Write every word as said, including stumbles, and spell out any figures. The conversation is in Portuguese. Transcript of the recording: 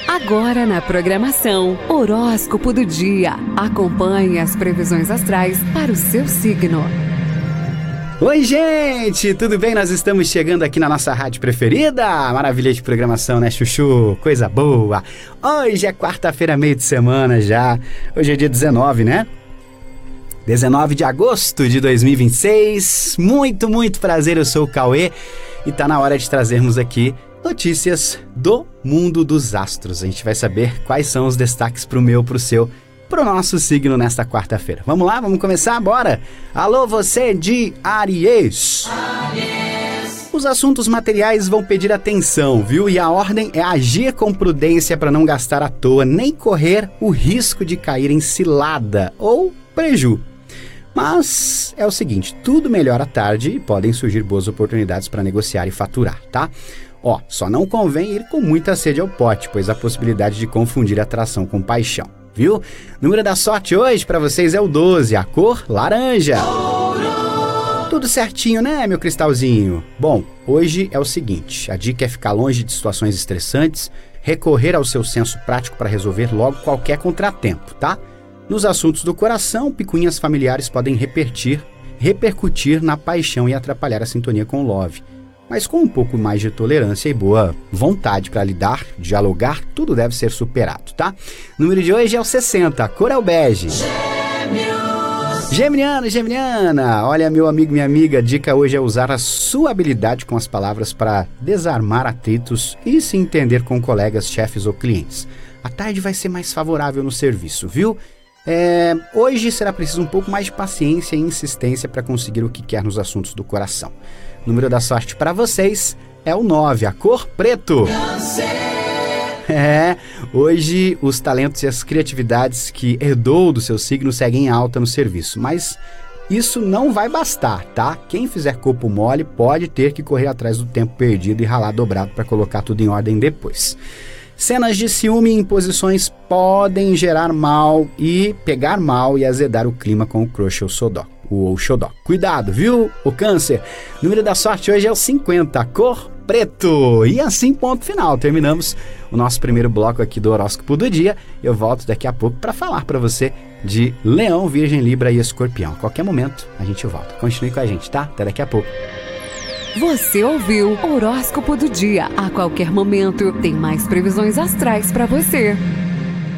Agora na programação, Horóscopo do Dia. Acompanhe as previsões astrais para o seu signo. Oi, gente! Tudo bem? Nós estamos chegando aqui na nossa rádio preferida. Maravilha de programação, né, Chuchu? Coisa boa! Hoje é quarta-feira, meio de semana já. Hoje é dia dezenove, né? dezenove de agosto de dois mil e vinte e seis. Muito, muito prazer, eu sou o Cauê e tá na hora de trazermos aqui notícias do mundo dos astros. A gente vai saber quais são os destaques pro meu, pro seu, pro nosso signo nesta quarta-feira. Vamos lá? Vamos começar? Bora! Alô, você de Áries! Áries! Os assuntos materiais vão pedir atenção, viu? E a ordem é agir com prudência para não gastar à toa, nem correr o risco de cair em cilada ou preju. Mas é o seguinte, tudo melhora à tarde e podem surgir boas oportunidades para negociar e faturar, tá? Ó, só não convém ir com muita sede ao pote, pois há possibilidade de confundir atração com paixão, viu? O número da sorte hoje para vocês é o doze, a cor laranja. Tudo certinho, né, meu cristalzinho? Bom, hoje é o seguinte, a dica é ficar longe de situações estressantes, recorrer ao seu senso prático para resolver logo qualquer contratempo, tá? Nos assuntos do coração, picuinhas familiares podem repercutir, repercutir na paixão e atrapalhar a sintonia com o love. Mas com um pouco mais de tolerância e boa vontade para lidar, dialogar, tudo deve ser superado, tá? O número de hoje é o sessenta, a cor é o bege. Gêmeos! Geminiano, Geminiana! Olha, meu amigo, minha amiga, a dica hoje é usar a sua habilidade com as palavras para desarmar atritos e se entender com colegas, chefes ou clientes. A tarde vai ser mais favorável no serviço, viu? É, hoje será preciso um pouco mais de paciência e insistência para conseguir o que quer nos assuntos do coração. O número da sorte para vocês é o nove, a cor preto. É, hoje os talentos e as criatividades que herdou do seu signo seguem em alta no serviço, mas isso não vai bastar, tá? Quem fizer corpo mole pode ter que correr atrás do tempo perdido e ralar dobrado para colocar tudo em ordem depois. Cenas de ciúme e imposições podem gerar mal e pegar mal e azedar o clima com o crush ou xodó. O xodó. Cuidado, viu? O câncer. O número da sorte hoje é o cinquenta, cor preto. E assim, ponto final. Terminamos o nosso primeiro bloco aqui do Horóscopo do Dia. Eu volto daqui a pouco para falar para você de Leão, Virgem, Libra e Escorpião. A qualquer momento a gente volta. Continue com a gente, tá? Até daqui a pouco. Você ouviu Horóscopo do Dia. A qualquer momento tem mais previsões astrais para você.